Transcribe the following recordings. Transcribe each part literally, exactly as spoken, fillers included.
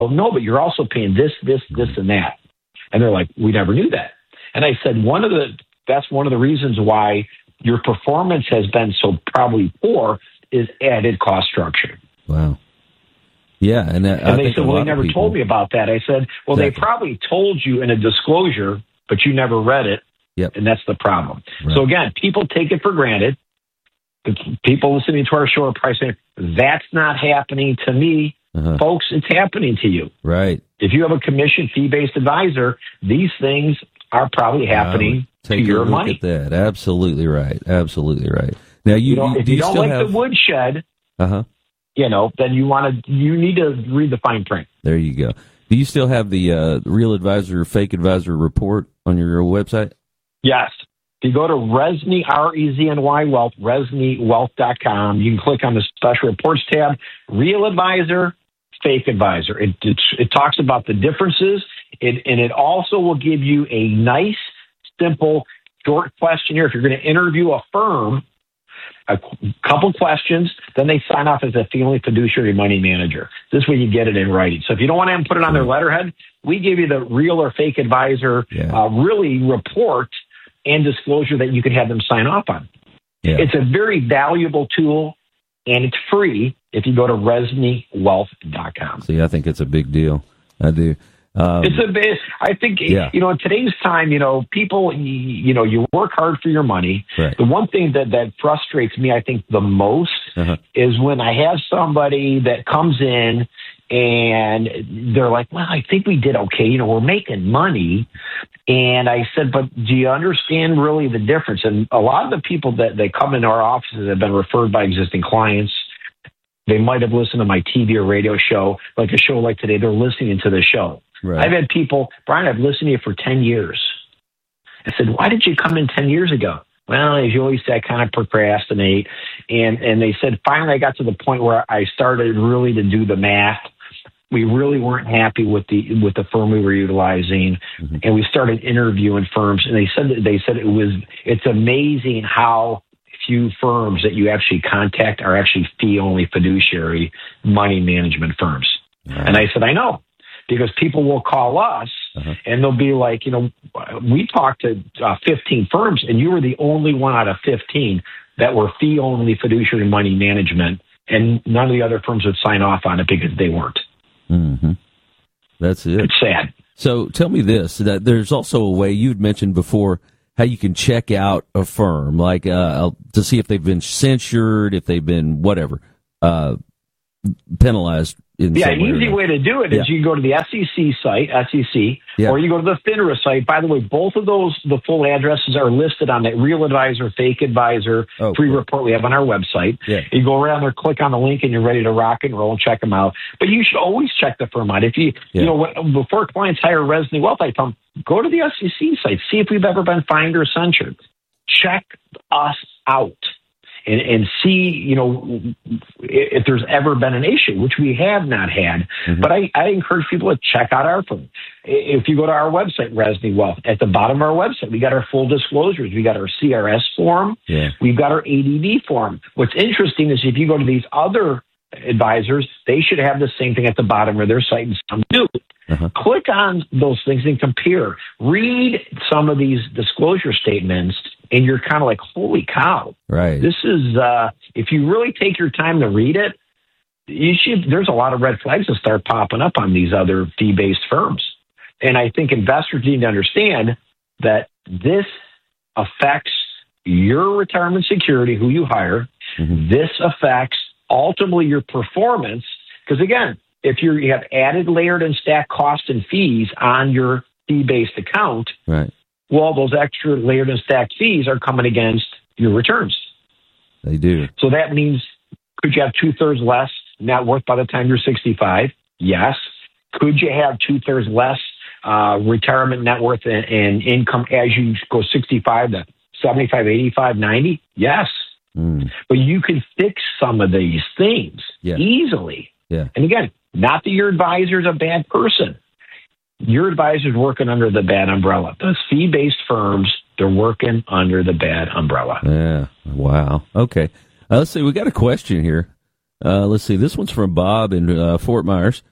no, but you're also paying this, this, this, and that. And they're like, we never knew that. And I said, one of the, that's one of the reasons why your performance has been so probably poor is added cost structure. Wow. Yeah. And, that, and I they think said, well, they never people... told me about that. I said, well, exactly. They probably told you in a disclosure, but you never read it. Yep. And that's the problem. Right. So again, people take it for granted. The people listening to our show are probably saying, that's not happening to me. Uh-huh. Folks, it's happening to you. Right. If you have a commission fee-based advisor, these things are probably happening Take to your a look money. At that. Absolutely right. Absolutely right. Now, you, you know, you if do you, you don't still like have... the woodshed, uh-huh. you know, then you want to, you need to read the fine print. There you go. Do you still have the uh, Real Advisor, Fake Advisor report on your website? Yes. If you go to Resny, R E Z N Y Wealth, resny wealth dot com, you can click on the Special Reports tab, Real Advisor, Fake Advisor. It, it, it talks about the differences, it, and it also will give you a nice, simple, short questionnaire. If you're going to interview a firm, a couple questions, then they sign off as a fee-only fiduciary money manager. This way you get it in writing. So if you don't want to put it on their letterhead, we give you the Real or Fake Advisor yeah. uh, really report and disclosure that you can have them sign off on. Yeah. It's a very valuable tool, and it's free if you go to resny wealth dot com. See, I think it's a big deal. I do. Um, it's a bit, I think, yeah. you know, in today's time, you know, people, you, you know, you work hard for your money. Right. The one thing that, that frustrates me, I think, the most uh-huh. is when I have somebody that comes in and they're like, well, I think we did okay. You know, we're making money. And I said, but do you understand really the difference? And a lot of the people that they come into our offices have been referred by existing clients. They might have listened to my T V or radio show, like a show like today. They're listening to the show. Right. I've had people, Brian, I've listened to you for ten years. I said, why did you come in ten years ago? Well, as you always say, I kind of procrastinate. And, and they said, finally, I got to the point where I started really to do the math. We really weren't happy with the with the firm we were utilizing, mm-hmm. and we started interviewing firms. And they said that they said it was it's amazing how few firms that you actually contact are actually fee only fiduciary money management firms. Right. And I said, I know, because people will call us uh-huh. and they'll be like, you know, we talked to uh, fifteen firms, and you were the only one out of fifteen that were fee only fiduciary money management, and none of the other firms would sign off on it because they weren't. Mm-hmm. That's it. It's sad. So tell me this, that there's also a way you'd mentioned before how you can check out a firm, like uh, to see if they've been censured, if they've been whatever, uh, penalized. In yeah, some an way easy way to do it is yeah. you go to the S E C site, S E C, yeah. or you go to the FINRA site. By the way, both of those, the full addresses are listed on that Real Advisor, Fake Advisor oh, free cool. report we have on our website. Yeah. You go around there, click on the link, and you're ready to rock and roll and check them out. But you should always check the firm out. If you, yeah. you know, when, before clients hire Resny Wealth, I tell them, go to the S E C site, see if we've ever been fined or censured. Check us out. And, and see, you know, if there's ever been an issue, which we have not had. Mm-hmm. But I, I encourage people to check out our firm. If you go to our website, Resny Wealth, at the bottom of our website, we got our full disclosures. We got our C R S form. Yeah. We've got our A D V form. What's interesting is if you go to these other advisors, they should have the same thing at the bottom of their site, and some do. Uh-huh. Click on those things and compare. Read some of these disclosure statements, and you're kind of like, holy cow. Right. This is, uh, if you really take your time to read it, you should, there's a lot of red flags that start popping up on these other fee-based firms. And I think investors need to understand that this affects your retirement security, who you hire. Mm-hmm. This affects ultimately your performance. Because again, if you're, you have added, layered, and stacked costs and fees on your fee-based account, right. well, those extra layered and stacked fees are coming against your returns. They do. So that means, could you have two-thirds less net worth by the time you're sixty-five? Yes. Could you have two-thirds less uh, retirement net worth and, and income as you go sixty-five to seventy-five, eighty-five, ninety? Yes. Mm. But you can fix some of these things yeah. easily. Yeah. And again, not that your advisor is a bad person. Your advisor's working under the bad umbrella. Those fee-based firms, they're working under the bad umbrella. Yeah. Wow. Okay. Uh, let's see. We got a question here. Uh, let's see. This one's from Bob in uh, Fort Myers.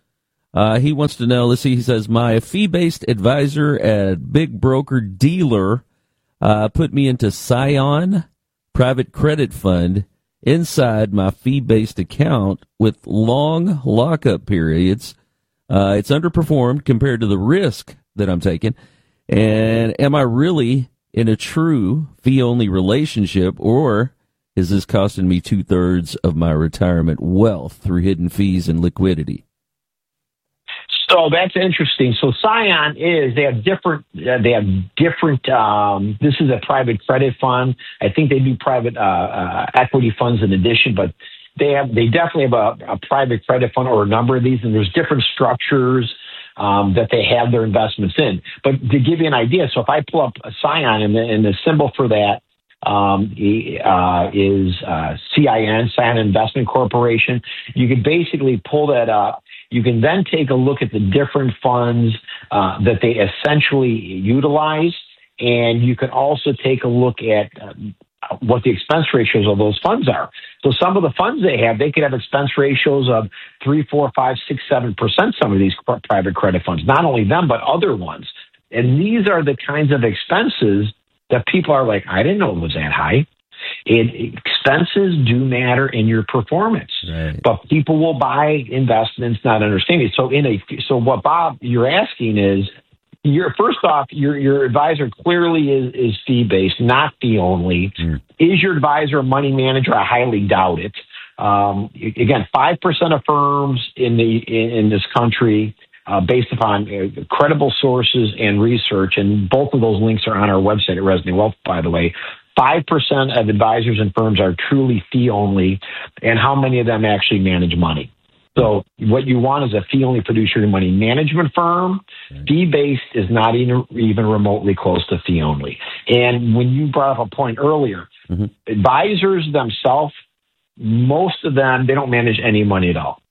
Uh, he wants to know, let's see, he says, my fee-based advisor at Big Broker Dealer uh, put me into Scion Private Credit Fund inside my fee-based account with long lockup periods. Uh, it's underperformed compared to the risk that I'm taking. And am I really in a true fee-only relationship, or is this costing me two-thirds of my retirement wealth through hidden fees and liquidity? So that's interesting. So Scion is, they have different, uh, they have different, um, this is a private credit fund. I think they do private uh, uh, equity funds in addition, but they have, they definitely have a, a private credit fund or a number of these, and there's different structures um, that they have their investments in. But to give you an idea, so if I pull up a Scion and the, and the symbol for that um, uh, is uh, C I N, Scion Investment Corporation, you could basically pull that up. You can then take a look at the different funds uh, that they essentially utilize, and you can also take a look at uh, what the expense ratios of those funds are. So some of the funds they have, they could have expense ratios of three, four, five, six, seven percent. Some of these private credit funds, not only them but other ones, and these are the kinds of expenses that people are like, I didn't know it was that high. It, expenses do matter in your performance, right. But people will buy investments not understanding. So in a so what Bob you're asking is, your first off, your your advisor clearly is is fee based, not fee only. Mm. Is your advisor a money manager? I highly doubt it. Um, again, five percent of firms in the in, in this country, uh, based upon uh, credible sources and research, and both of those links are on our website at Resnick Wealth, by the way. five percent of advisors and firms are truly fee only, and how many of them actually manage money? So what you want is a fee-only fiduciary money management firm. Right. Fee-based is not even, even remotely close to fee-only. And when you brought up a point earlier, mm-hmm. advisors themselves, most of them, they don't manage any money at all.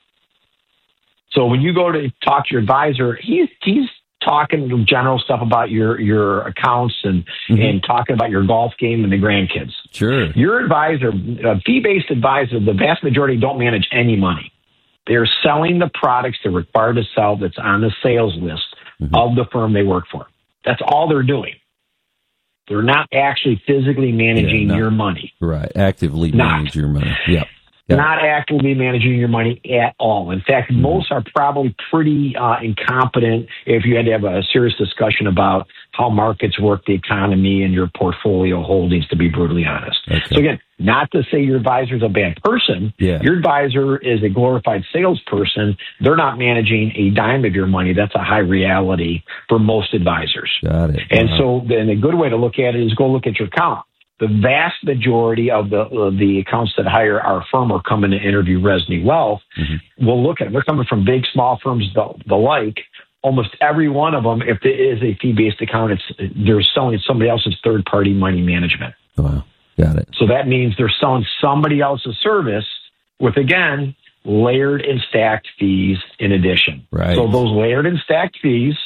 So when you go to talk to your advisor, he's he's talking general stuff about your, your accounts and, mm-hmm. and talking about your golf game and the grandkids. Sure. Your advisor, a fee-based advisor, the vast majority don't manage any money. They're selling the products they're required to sell that's on the sales list mm-hmm. of the firm they work for. That's all they're doing. They're not actually physically managing yeah, not, your money. Right. Actively not. manage your money. Yep. Got not it. actively managing your money at all. In fact, mm-hmm. most are probably pretty uh, incompetent if you had to have a serious discussion about how markets work, the economy, and your portfolio holdings, to be brutally honest. Okay. So again, not to say your advisor is a bad person. Yeah. Your advisor is a glorified salesperson. They're not managing a dime of your money. That's a high reality for most advisors. Got it. And wow. so then a good way to look at it is go look at your account. The vast majority of the of the accounts that hire our firm or come in to interview Resnick Wealth, mm-hmm. we'll look at them. They're coming from big, small firms, the, the like. Almost every one of them, if it is a fee-based account, it's they're selling somebody else's third-party money management. Wow, got it. So that means they're selling somebody else's service with, again, layered and stacked fees in addition. Right. So those layered and stacked fees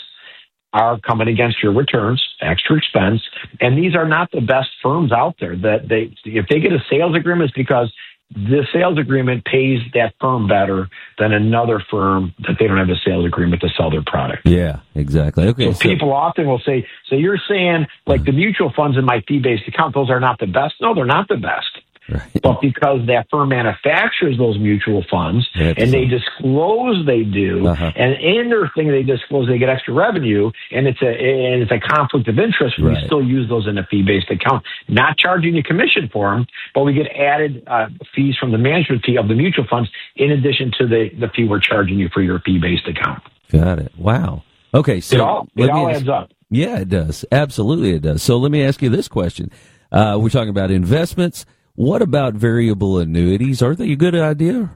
are coming against your returns, extra expense, and these are not the best firms out there. That they, if they get a sales agreement, it's because the sales agreement pays that firm better than another firm that they don't have a sales agreement to sell their product. Yeah, exactly. Okay. So, so people often will say, so you're saying like the mutual funds in my fee-based account, those are not the best? No, they're not the best. Right. But because that firm manufactures those mutual funds That's and they disclose they do, uh-huh. and in their thing they disclose they get extra revenue, and it's a and it's a conflict of interest, we right. still use those in a fee-based account, not charging you commission for them, but we get added uh, fees from the management fee of the mutual funds in addition to the, the fee we're charging you for your fee-based account. Got it. Wow. Okay, so it all, it all adds up. Yeah, it does. Absolutely it does. So let me ask you this question. Uh, we're talking about investments. What about variable annuities? Are they a good idea?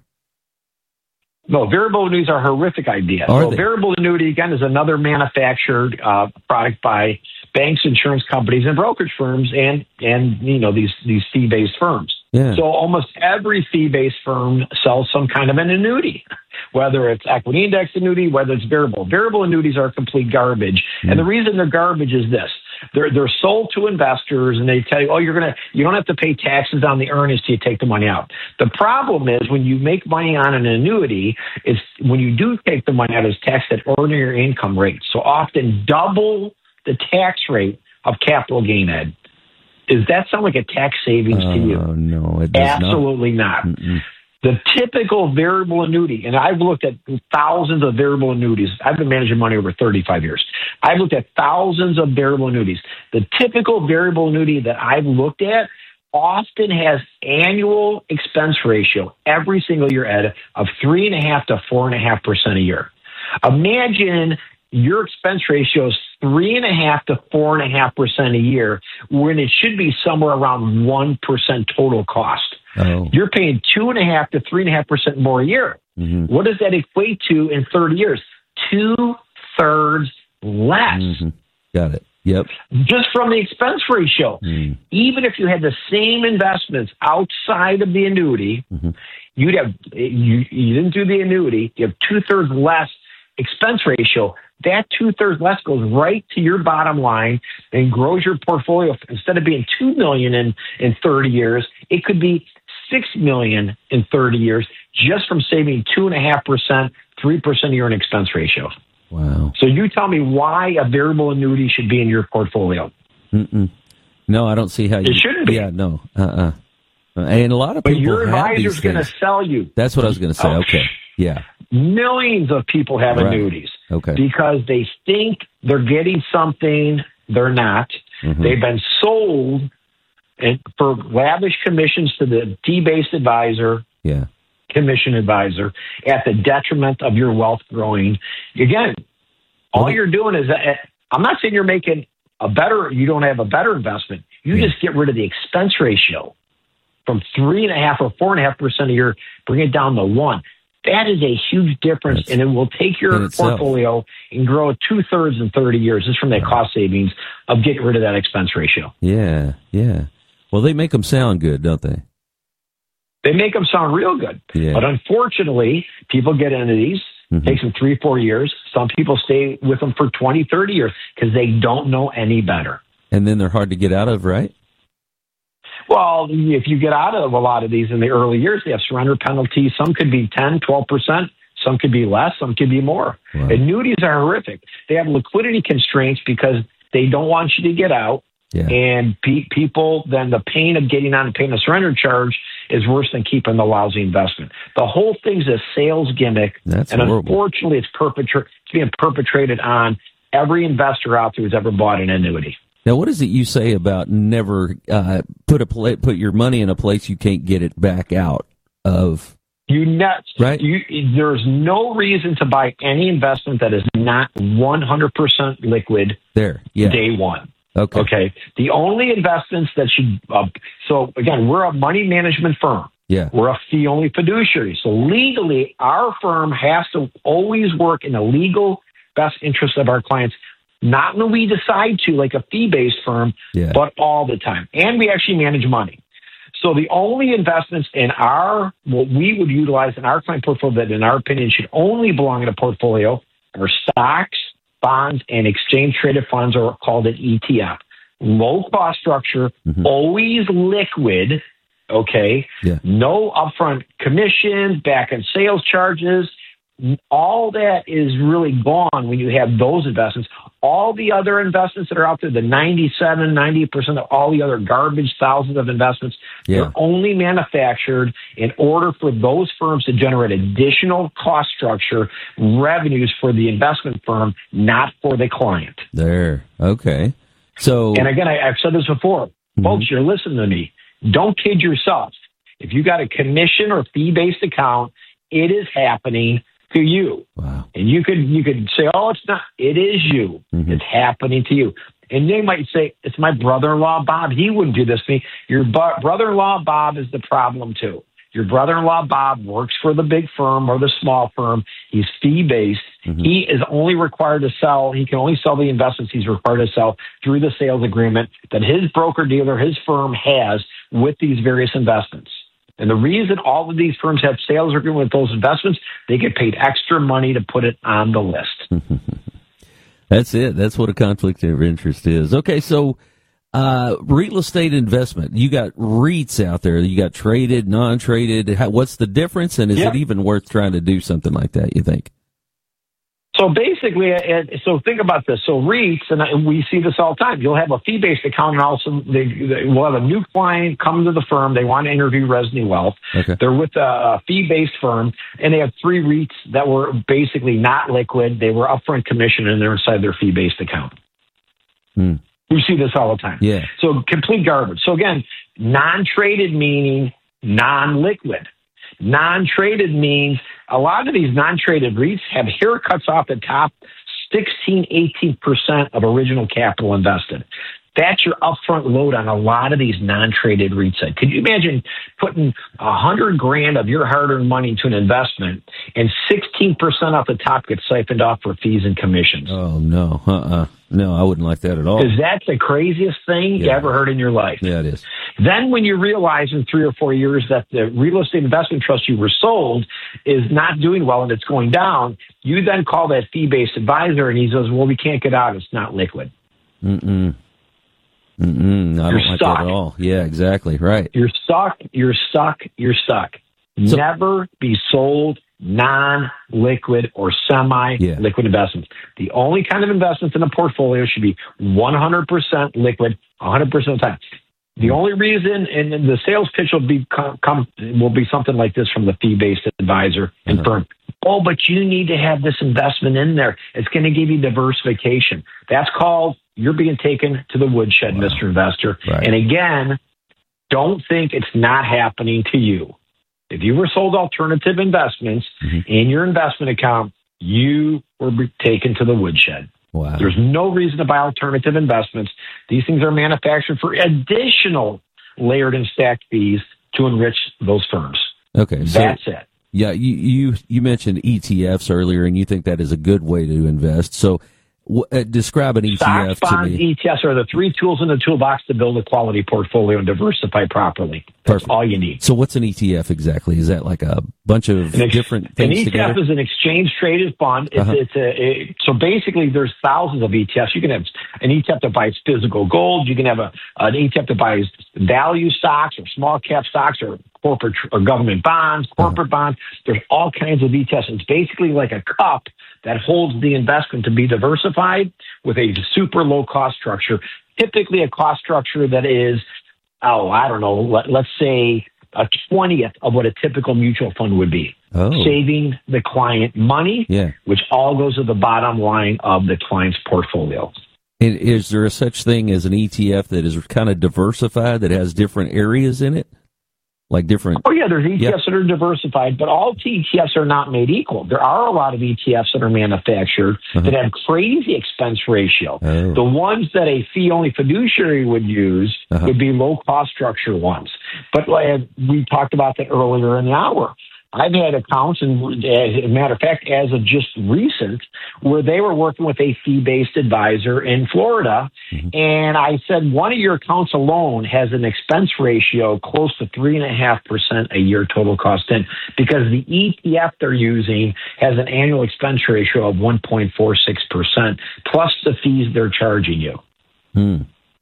No, variable annuities are a horrific idea. Are so they? Variable annuity, again, is another manufactured uh, product by banks, insurance companies, and brokerage firms, and, and you know, these, these fee-based firms. Yeah. So almost every fee-based firm sells some kind of an annuity, whether it's equity index annuity, whether it's variable. Variable annuities are complete garbage. Mm. And the reason they're garbage is this. they're they're sold to investors, and they tell you, oh, you're gonna you don't have to pay taxes on the earnings till you take the money out. The problem is when you make money on an annuity, it's when you do take the money out, it's taxed at ordinary income rate. So often double the tax rate of capital gain, Ed. Does that sound like a tax savings uh, to you? No, it does Absolutely not. not. Mm-mm. The typical variable annuity, and I've looked at thousands of variable annuities. I've been managing money over thirty-five years. I've looked at thousands of variable annuities. The typical variable annuity that I've looked at often has annual expense ratio every single year, Ed, of three and a half to four and a half percent a year. Imagine your expense ratio is three and a half to four and a half percent a year, when it should be somewhere around one percent total cost. Oh. You're paying two and a half to three and a half percent more a year. Mm-hmm. What does that equate to in thirty years? Two thirds less. Mm-hmm. Got it. Yep. Just from the expense ratio. Mm. Even if you had the same investments outside of the annuity, Mm-hmm. you'd have you, you didn't do the annuity. You have two thirds less expense ratio. That two thirds less goes right to your bottom line and grows your portfolio. Instead of being two million in in thirty years, it could be six million in thirty years, just from saving two and a half percent, three percent a year in expense ratio. Wow. So you tell me why a variable annuity should be in your portfolio. Mm-mm. No, I don't see how you. It shouldn't be. Yeah, no. Uh. Uh-uh. And a lot of But people your have advisor's these going to things. sell you. That's what I was going to say. Oh, Okay. Yeah. Millions of people have Right. annuities. Okay. Because they think they're getting something they're not. Mm-hmm. They've been sold and for lavish commissions to the fee-based advisor, Yeah. commission advisor, at the detriment of your wealth growing. Again, all Well, you're doing is, uh, I'm not saying you're making a better, you don't have a better investment. You Yeah. just get rid of the expense ratio from three and a half or four and a half percent a year, bring it down to one. That is a huge difference, That's, and it will take your in itself. portfolio and grow it two thirds in thirty years just from that cost savings of getting rid of that expense ratio. Yeah. Yeah. Well, they make them sound good, don't they? They make them sound real good. Yeah. But unfortunately, people get into these, Mm-hmm. takes them three, four years. Some people stay with them for twenty, thirty years because they don't know any better. And then they're hard to get out of, right? Well, if you get out of a lot of these in the early years, they have surrender penalties. Some could be ten, twelve percent. Some could be less. Some could be more. Wow. Annuities are horrific. They have liquidity constraints because they don't want you to get out. Yeah. And pe- people, then the pain of getting on and paying a surrender charge is worse than keeping the lousy investment. The whole thing's a sales gimmick. That's and horrible. Unfortunately, it's, perpetra- it's being perpetrated on every investor out there who's ever bought an annuity. Now, what is it you say about never uh, put a pla- put your money in a place you can't get it back out of? You nuts. Right. You, there's no reason to buy any investment that is not one hundred percent liquid There. Yeah. day one. Okay. Okay. The only investments that should, uh, so again, we're a money management firm. Yeah. We're a fee only fiduciary. So legally, our firm has to always work in the legal best interest of our clients, not when we decide to, like a fee based firm, Yeah. but all the time. And we actually manage money. So the only investments in our, what we would utilize in our client portfolio that in our opinion should only belong in a portfolio are stocks, bonds, and exchange traded funds, are called an E T F. Low cost structure, Mm-hmm. always liquid, okay? Yeah. No upfront commission, back end sales charges. All that is really gone when you have those investments. All the other investments that are out there, the ninety-seven, ninety percent of all the other garbage thousands of investments, Yeah. they're only manufactured in order for those firms to generate additional cost structure revenues for the investment firm, not for the client. There. Okay. So. And again, I, I've said this before. Mhm. Folks, you're listening to me. Don't kid yourself. If you got a commission or fee-based account, it is happening to you. Wow. And you could you could say, oh, it's not. It is you. Mhm. It's happening to you. And they might say, it's my brother-in-law, Bob. He wouldn't do this to me. Your bu- brother-in-law, Bob, is the problem, too. Your brother-in-law, Bob, works for the big firm or the small firm. He's fee-based. Mhm. He is only required to sell. He can only sell the investments he's required to sell through the sales agreement that his broker-dealer, his firm, has with these various investments. And the reason all of these firms have sales agreement with those investments, they get paid extra money to put it on the list. That's it. That's what a conflict of interest is. Okay, so uh, real estate investment. You got REITs out there. You got traded, non-traded. How, what's the difference, and is Yep. it even worth trying to do something like that, you think? So basically, uh, so think about this. So REITs, and I- we see this all the time. You'll have a fee-based account, and also they, they will have a new client come to the firm. They want to interview Resny Wealth. Okay. They're with a fee-based firm, and they have three REITs that were basically not liquid. They were upfront commission, and they're inside their fee-based account. Hmm. We see this all the time. Yeah. So complete garbage. So again, non-traded meaning non-liquid. Non-traded means a lot of these non-traded REITs have haircuts off the top, sixteen, eighteen percent of original capital invested. That's your upfront load on a lot of these non-traded REITs. Could you imagine putting a hundred grand of your hard-earned money into an investment and sixteen percent off the top gets siphoned off for fees and commissions? Oh, no. Uh-uh. No, I wouldn't like that at all. Because that's the craziest thing you Yeah. ever heard in your life. Yeah, it is. Then when you realize in three or four years that the real estate investment trust you were sold is not doing well and it's going down, you then call that fee-based advisor and he says, well, we can't get out. It's not liquid. Mm-mm. Mm-mm. I You're don't like stuck. that at all. Yeah, exactly. Right. You're stuck. You're stuck. You're stuck. So- Never be sold non-liquid or semi-liquid Yeah. investments. The only kind of investments in a portfolio should be one hundred percent liquid one hundred percent of the time. The only reason, and the sales pitch will be come, come will be something like this from the fee-based advisor and Uh-huh. firm. Oh, but you need to have this investment in there. It's going to give you diversification. That's called you're being taken to the woodshed, Wow. Mister Investor. Right. And again, don't think it's not happening to you. If you were sold alternative investments Mm-hmm. in your investment account, you were taken to the woodshed. Wow. There's no reason to buy alternative investments. These things are manufactured for additional layered and stacked fees to enrich those firms. Okay. So, That's it. yeah, you, you, you mentioned E T Fs earlier, and you think that is a good way to invest. So w- uh, describe an E T F Stocks, to bonds, me. E T Fs are the three tools in the toolbox to build a quality portfolio and diversify properly. That's Perfect. all you need. So what's an E T F exactly? Is that like a bunch of An ex- different An things E T F together? is an exchange traded fund. It's, Uh-huh. it's a, it, so basically there's thousands of E T Fs. You can have an E T F that buys physical gold. You can have a, an E T F that buys value stocks or small cap stocks or corporate tr- or government bonds, corporate uh-huh. bonds. There's all kinds of E T Fs. It's basically like a cup that holds the investment to be diversified with a super low cost structure, typically a cost structure that is, oh, I don't know, let, let's say a twentieth of what a typical mutual fund would be. Oh. Saving the client money, Yeah. which all goes to the bottom line of the client's portfolio. And is there a such thing as an E T F that is kind of diversified, that has different areas in it? Like different... Oh, yeah, there's E T Fs Yep. that are diversified, but all E T Fs are not made equal. There are a lot of E T Fs that are manufactured Uh-huh. that have crazy expense ratio. Oh. The ones that a fee-only fiduciary would use Uh-huh. would be low-cost structure ones. But uh, we talked about that earlier in the hour. I've had accounts, and as a matter of fact, as of just recent, where they were working with a fee-based advisor in Florida, Mm-hmm. and I said one of your accounts alone has an expense ratio close to three and a half percent a year total cost in, because the E T F they're using has an annual expense ratio of one point four six percent plus the fees they're charging you. Hmm.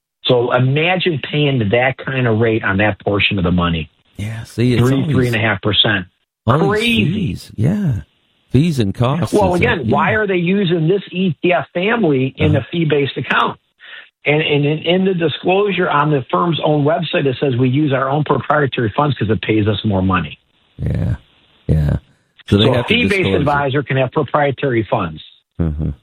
So imagine paying that kind of rate on that portion of the money, Yeah, see, it's three always, three and a half percent. all these Crazy. Fees. Yeah. Fees and costs. Well, It's again, like, yeah. why are they using this E T F family in Uh-huh. a fee-based account? And, and in, in the disclosure on the firm's own website, it says we use our own proprietary funds because it pays us more money. Yeah. Yeah. So they So a have to fee-based disclose it. advisor can have proprietary funds, Mhm.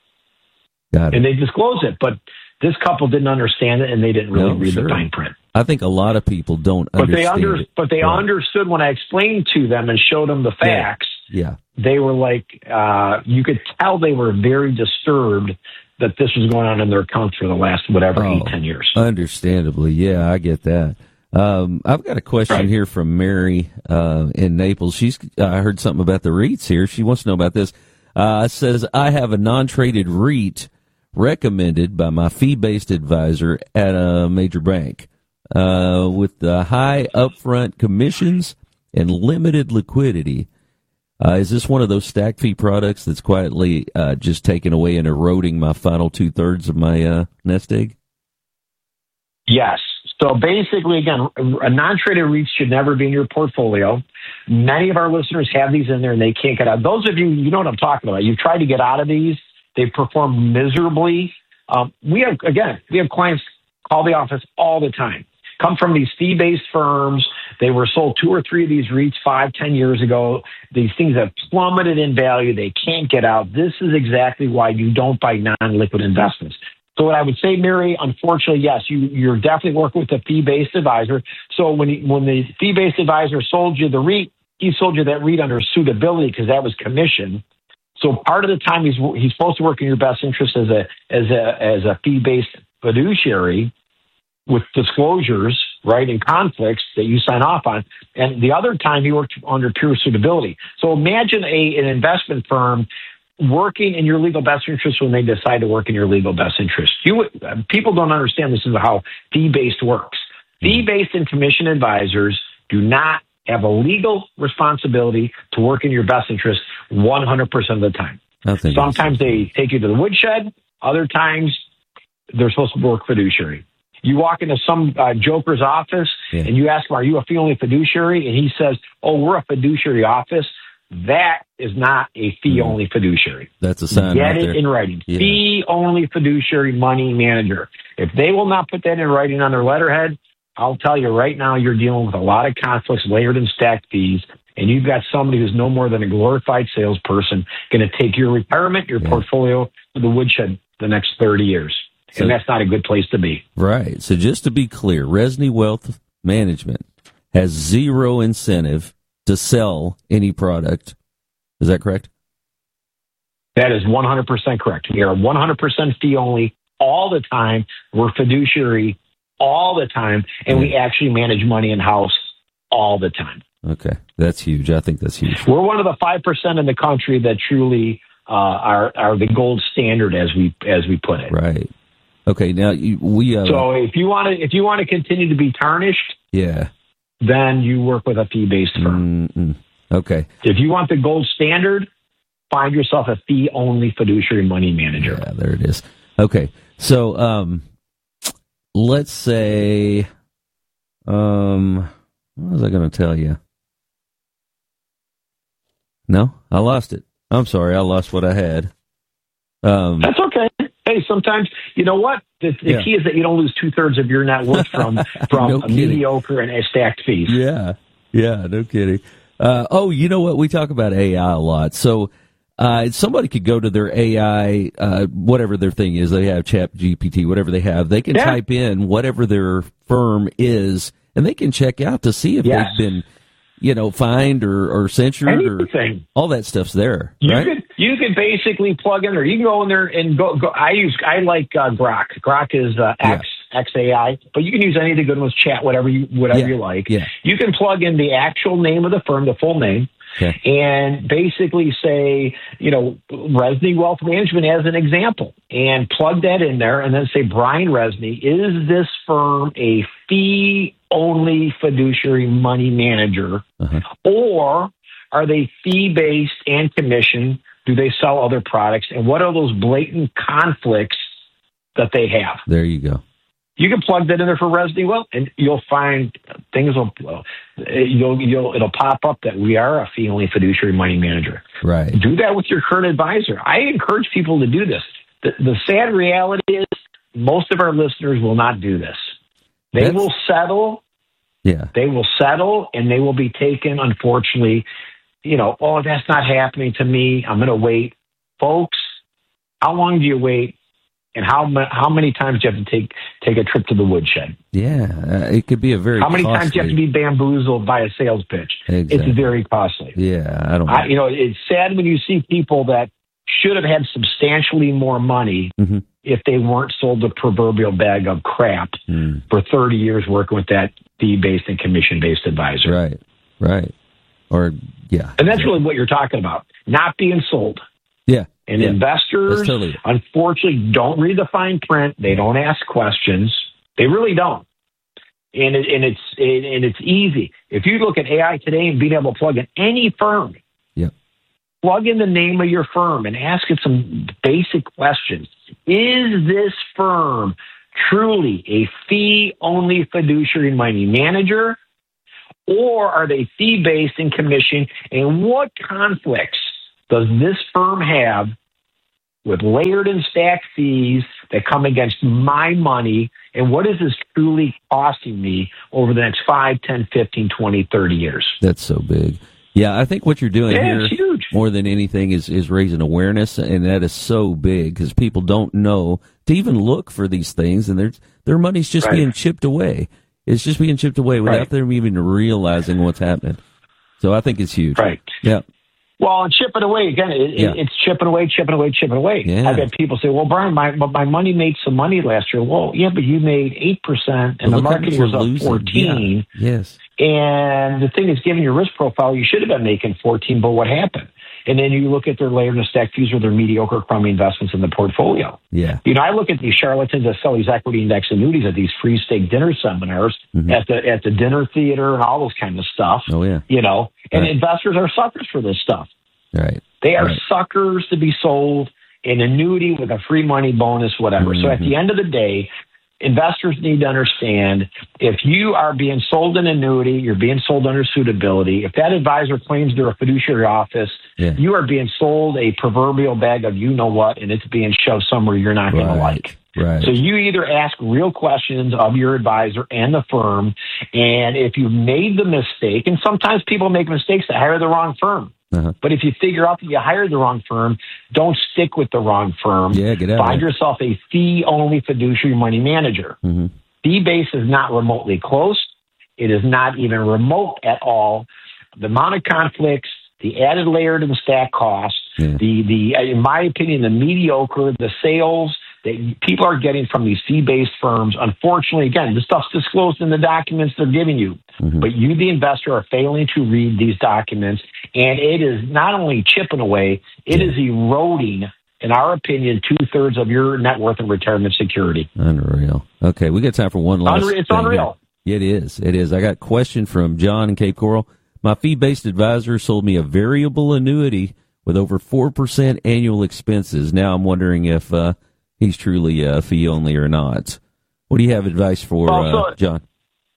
Got it. and they disclose it. But this couple didn't understand it, and they didn't really No, read sure. the fine print. I think a lot of people don't But they understand under, it. but they Right. understood when I explained to them and showed them the facts. Yeah. They were like, uh, you could tell they were very disturbed that this was going on in their accounts for the last whatever Oh, eight, ten years. Understandably. Yeah, I get that. Um, I've got a question Right. here from Mary uh, in Naples. She's I heard something about the REITs here. She wants to know about this. Uh, it says, I have a non-traded REIT recommended by my fee-based advisor at a major bank uh, with the high upfront commissions and limited liquidity. Uh, is this one of those stack fee products that's quietly uh, just taking away and eroding my final two thirds of my uh, nest egg? Yes. So basically, again, a non-traded REIT should never be in your portfolio. Many of our listeners have these in there and they can't get out. Those of you, you know what I'm talking about. You've tried to get out of these. They perform miserably. Um, we have, again, we have clients call the office all the time, come from these fee-based firms. They were sold two or three of these REITs five, ten years ago. These things have plummeted in value. They can't get out. This is exactly why you don't buy non-liquid investments. So what I would say, Mary, unfortunately, yes, you, you're definitely working with a fee-based advisor. So when he, when the fee-based advisor sold you the REIT, he sold you that REIT under suitability because that was commission. So part of the time he's he's supposed to work in your best interest as a as a as a fee-based fiduciary with disclosures, right, and conflicts that you sign off on. And the other time he worked under pure suitability. So imagine a an investment firm working in your legal best interest when they decide to work in your legal best interest. You people don't understand this is how fee-based works. Fee-based and commission advisors do not have a legal responsibility to work in your best interest one hundred percent of the time. Sometimes they take you to the woodshed. Other times they're supposed to work fiduciary. You walk into some uh, joker's office yeah. and you ask him, are you a fee-only fiduciary? And he says, oh, we're a fiduciary office. That is not a fee-only fiduciary. That's a sign. Get right it there. in writing. Yeah. Fee-only fiduciary money manager. If they will not put that in writing on their letterhead, I'll tell you right now, you're dealing with a lot of conflicts, layered and stacked fees, and you've got somebody who's no more than a glorified salesperson going to take your retirement, your yeah. portfolio to the woodshed the next thirty years. So, and that's not a good place to be. Right. So just to be clear, Resny Wealth Management has zero incentive to sell any product. Is that correct? That is one hundred percent correct. We are one hundred percent fee only all the time. We're fiduciary all the time, and we actually manage money in-house all the time. Okay, that's huge. I think that's huge. We're one of the five percent in the country that truly uh, are are the gold standard, as we as we put it. Right. Okay. Now you, we. Uh, so if you want to if you want to continue to be tarnished, yeah, then you work with a fee-based firm. Mm-mm. Okay. If you want the gold standard, find yourself a fee-only fiduciary money manager. Yeah, there it is. Okay, so um. Let's say, um, what was I going to tell you? No, I lost it. I'm sorry, I lost what I had. Um, That's okay. Hey, sometimes, you know what? The, the yeah. key is that you don't lose two-thirds of your net worth from, from no a mediocre and a stacked fees. Yeah, yeah, no kidding. Uh, oh, you know what? We talk about A I a lot. So uh, somebody could go to their A I, uh, whatever their thing is. They have Chat G P T, whatever they have. They can yeah. type in whatever their firm is, and they can check out to see if yes. they've been, you know, fined or, or censured Anything. or all that stuff's there. You right? could you could basically plug in, or you can go in there and go. go I use I like uh, Grok. Grok is uh, X. Yeah. X A I, but you can use any of the good ones, Chat, whatever you whatever yeah. you like. Yeah. You can plug in the actual name of the firm, the full name, okay. and basically say, you know, Resny Wealth Management as an example, and plug that in there, and then say, Brian Resny, is this firm a fee-only fiduciary money manager, uh-huh. or are they fee-based and commission? Do they sell other products? And what are those blatant conflicts that they have? There you go. You can plug that in there for Resny Wealth, and you'll find things will you'll you'll it'll pop up that we are a fee-only fiduciary money manager. Right. Do that with your current advisor. I encourage people to do this. The, the sad reality is most of our listeners will not do this. They That's, will settle. Yeah. They will settle, and they will be taken, unfortunately, you know, oh, that's not happening to me. I'm going to wait. Folks, how long do you wait? And how how many times do you have to take take a trip to the woodshed? Yeah, uh, it could be a very. How many costly... times do you have to be bamboozled by a sales pitch? Exactly. It's very costly. Yeah, I don't. I, you know, it's sad when you see people that should have had substantially more money mm-hmm. if they weren't sold a proverbial bag of crap mm. for thirty years working with that fee-based and commission-based advisor. Right, right, or yeah, and that's yeah. really what you're talking about, not being sold. Yeah. And yeah, investors, totally. Unfortunately, don't read the fine print. They don't ask questions. They really don't. And it, and it's and it's easy. If you look at A I today and being able to plug in any firm, yep. plug in the name of your firm and ask it some basic questions. Is this firm truly a fee-only fiduciary money manager, or are they fee-based and commission? And what conflicts does this firm have with layered and stacked fees that come against my money? And what is this truly costing me over the next five, ten, fifteen, twenty, thirty years? That's so big. Yeah, I think what you're doing yeah, here it's huge. more than anything is, is raising awareness, and that is so big because people don't know to even look for these things, and their their money's just right. being chipped away. It's just being chipped away without right. them even realizing what's happening. So I think it's huge. Right. Yeah. Well, and chipping away, again, it, yeah. it's chipping away, chipping away, chipping away. Yeah. I've had people say, well, Brian, my my money made some money last year. Well, yeah, but you made eight percent, and well, the market was up losing. fourteen. Yeah. Yes. And the thing is, given your risk profile, you should have been making fourteen, but what happened? And then you look at their layered and stacked fees or their mediocre crummy investments in the portfolio. Yeah. You know, I look at these charlatans that sell these equity index annuities at these free steak dinner seminars mm-hmm. at the at the dinner theater and all those kind of stuff. Oh, yeah. You know, and right. investors are suckers for this stuff. Right. They are right. suckers to be sold an annuity with a free money bonus, whatever. Mm-hmm. So at the end of the day, investors need to understand if you are being sold an annuity, you're being sold under suitability. If that advisor claims they're a fiduciary office, yeah. you are being sold a proverbial bag of you know what, and it's being shoved somewhere you're not going right. to like. Right. So you either ask real questions of your advisor and the firm, and if you've made the mistake, and sometimes people make mistakes, they hire the wrong firm. Uh-huh. But if you figure out that you hired the wrong firm, don't stick with the wrong firm. Yeah, get out Find of yourself a fee-only fiduciary money manager. Mm-hmm. Fee-based is not remotely close. It is not even remote at all. The amount of conflicts, the added layered and stack costs, yeah. the, the, in my opinion, the mediocre, the sales that people are getting from these fee-based firms. Unfortunately, again, this stuff's disclosed in the documents they're giving you. Mm-hmm. But you, the investor, are failing to read these documents. And it is not only chipping away, it yeah. is eroding, in our opinion, two-thirds of your net worth and retirement security. Unreal. Okay, we got time for one last Unreal. It's thing unreal. Here. It is. It is. I got a question from John in Cape Coral. My fee-based advisor sold me a variable annuity with over four percent annual expenses. Now I'm wondering if uh, he's truly uh, fee-only or not. What do you have advice for, well, so, uh, John?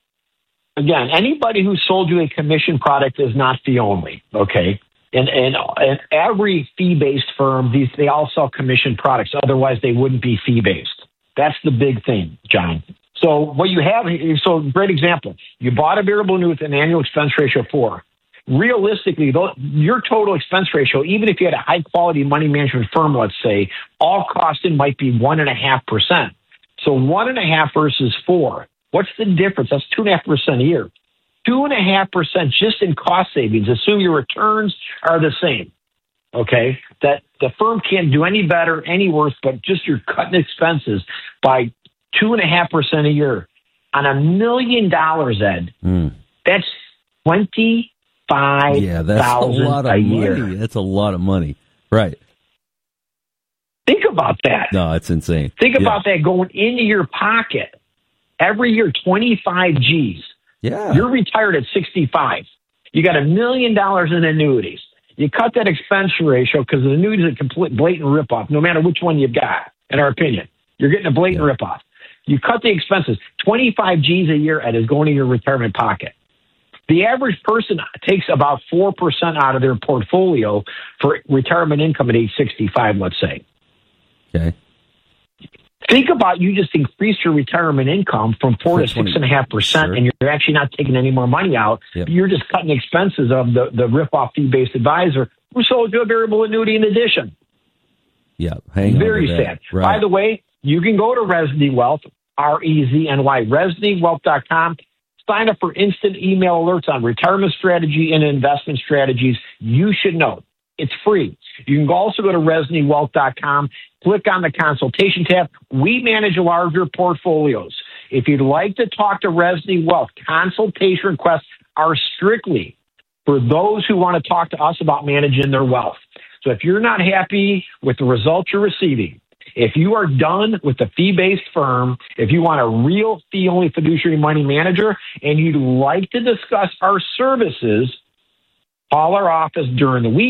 Again, anybody who sold you a commission product is not fee-only, okay? And, and and every fee-based firm, these they all sell commission products. Otherwise, they wouldn't be fee-based. That's the big thing, John. So what you have, so great example. You bought a variable annuity with an annual expense ratio of four. Realistically, though, your total expense ratio, even if you had a high-quality money management firm, let's say, all cost in might be one and a half percent. So one and a half versus four. What's the difference? That's two and a half percent a year. Two and a half percent just in cost savings. Assume your returns are the same. Okay, that the firm can't do any better, any worse, but just you're cutting expenses by two and a half percent a year on a million dollars, Ed. Mm. That's twenty five yeah, that's thousand a lot of a money. year. That's a lot of money, right? Think about that. No, it's insane. Think yeah. about that going into your pocket every year. Twenty five G's. Yeah, you're retired at sixty five. You got a million dollars in annuities. You cut that expense ratio because the annuity is a complete blatant ripoff. No matter which one you've got, in our opinion, you're getting a blatant yeah. ripoff. You cut the expenses. twenty-five G's a year at is going in your retirement pocket. The average person takes about four percent out of their portfolio for retirement income at age sixty-five, let's say. Okay. Think about you just increased your retirement income from four to six and a half percent, and you're actually not taking any more money out. Yep. You're just cutting expenses of the, the rip-off fee-based advisor who sold you a variable annuity in addition. Yeah, hang Very on to that. sad. Right. By the way, you can go to Resny Wealth, R E Z N Y, resny wealth dot com. Sign up for instant email alerts on retirement strategy and investment strategies you should know. It's free. You can also go to resny wealth dot com, click on the consultation tab. We manage larger portfolios. If you'd like to talk to Resny Wealth, consultation requests are strictly for those who want to talk to us about managing their wealth. So if you're not happy with the results you're receiving, if you are done with the fee-based firm, if you want a real fee-only fiduciary money manager, and you'd like to discuss our services, call our office during the week.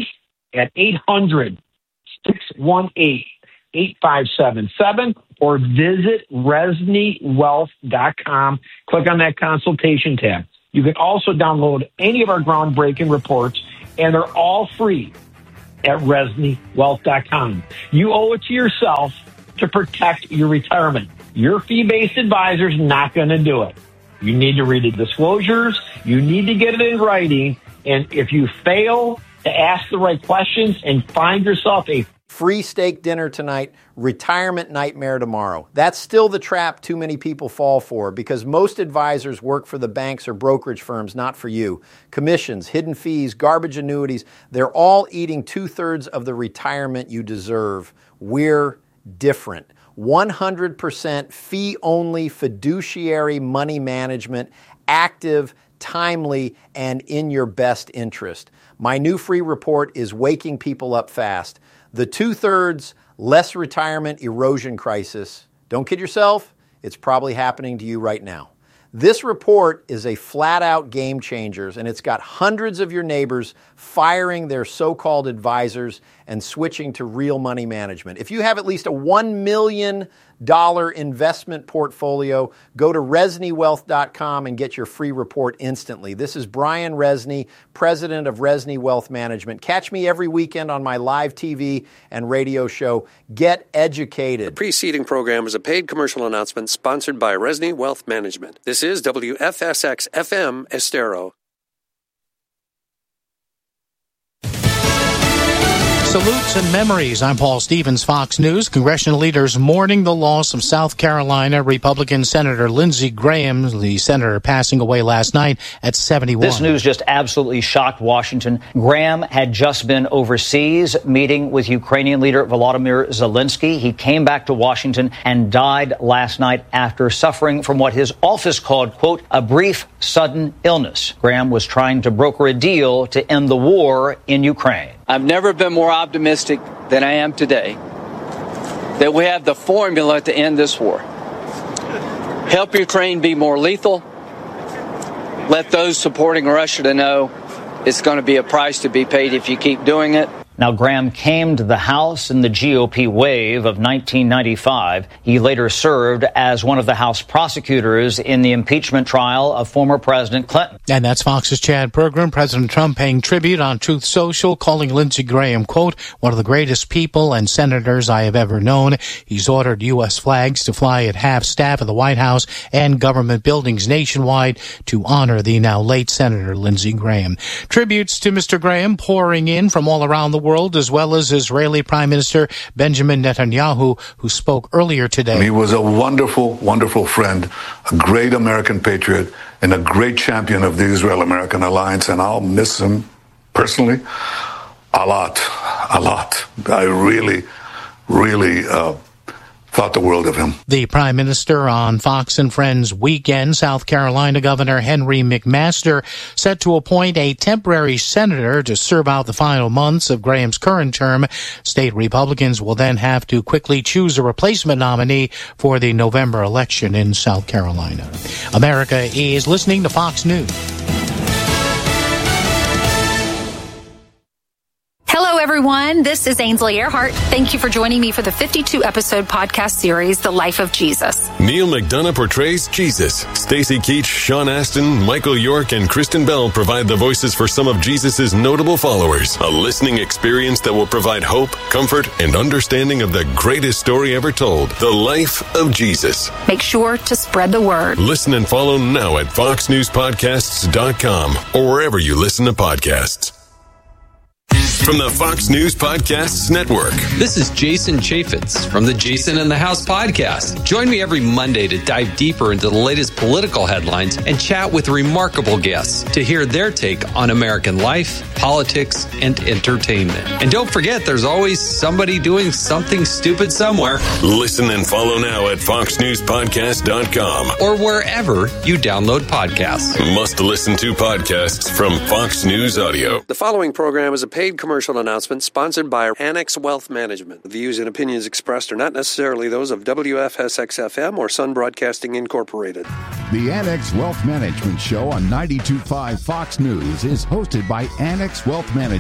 at eight hundred, six one eight, eight five seven seven or visit Resney Wealth dot com. Click on that consultation tab. You can also download any of our groundbreaking reports, and they're all free at Resney Wealth dot com. You owe it to yourself to protect your retirement. Your fee-based advisor's not going to do it. You need to read the disclosures. You need to get it in writing. And if you fail to ask the right questions and find yourself a free steak dinner tonight, retirement nightmare tomorrow. That's still the trap too many people fall for, because most advisors work for the banks or brokerage firms, not for you. Commissions, hidden fees, garbage annuities, they're all eating two-thirds of the retirement you deserve. We're different. one hundred percent fee-only fiduciary money management, active, timely, and in your best interest. My new free report is waking people up fast. The two-thirds less retirement erosion crisis. Don't kid yourself, it's probably happening to you right now. This report is a flat-out game changer, and it's got hundreds of your neighbors firing their so-called advisors and switching to real money management. If you have at least a one million dollars investment portfolio, go to Resney Wealth dot com and get your free report instantly. This is Brian Resney, president of Resney Wealth Management. Catch me every weekend on my live T V and radio show. Get educated. The preceding program is a paid commercial announcement sponsored by Resney Wealth Management. This is W F S X F M Estero. Salutes and memories. I'm Paul Stevens, Fox News. Congressional leaders mourning the loss of South Carolina Republican Senator Lindsey Graham, the senator passing away last night at seventy-one. This news just absolutely shocked Washington. Graham had just been overseas meeting with Ukrainian leader Volodymyr Zelensky. He came back to Washington and died last night after suffering from what his office called, quote, a brief sudden illness. Graham was trying to broker a deal to end the war in Ukraine. I've never been more optimistic than I am today that we have the formula to end this war. Help Ukraine be more lethal. Let those supporting Russia to know it's going to be a price to be paid if you keep doing it. Now, Graham came to the House in the G O P wave of nineteen ninety-five. He later served as one of the House prosecutors in the impeachment trial of former President Clinton. And that's Fox's Chad Pergram. President Trump paying tribute on Truth Social, calling Lindsey Graham, quote, one of the greatest people and senators I have ever known. He's ordered U S flags to fly at half-staff of the White House and government buildings nationwide to honor the now late Senator Lindsey Graham. Tributes to Mister Graham pouring in from all around the world. world, as well as Israeli Prime Minister Benjamin Netanyahu, who spoke earlier today. He was a wonderful, wonderful friend, a great American patriot, and a great champion of the Israel-American alliance, and I'll miss him personally a lot, a lot. I really, really uh, thought the world of him. The Prime Minister on Fox and Friends weekend, South Carolina Governor Henry McMaster set to appoint a temporary senator to serve out the final months of Graham's current term. State Republicans will then have to quickly choose a replacement nominee for the November election in South Carolina. America is listening to Fox News. Hello, everyone. This is Ainsley Earhart. Thank you for joining me for the fifty-two episode podcast series, The Life of Jesus. Neil McDonough portrays Jesus. Stacy Keach, Sean Astin, Michael York, and Kristen Bell provide the voices for some of Jesus' notable followers. A listening experience that will provide hope, comfort, and understanding of the greatest story ever told, The Life of Jesus. Make sure to spread the word. Listen and follow now at fox news podcasts dot com or wherever you listen to podcasts. From the Fox News Podcasts Network. This is Jason Chaffetz from the Jason in the House podcast. Join me every Monday to dive deeper into the latest political headlines and chat with remarkable guests to hear their take on American life, politics, and entertainment. And don't forget, there's always somebody doing something stupid somewhere. Listen and follow now at fox news podcast dot com or wherever you download podcasts. Must listen to podcasts from Fox News Audio. The following program is a paid commercial announcement sponsored by Annex Wealth Management. The views and opinions expressed are not necessarily those of W F S X F M or Sun Broadcasting Incorporated. The Annex Wealth Management Show on ninety-two point five Fox News is hosted by Annex Wealth Management.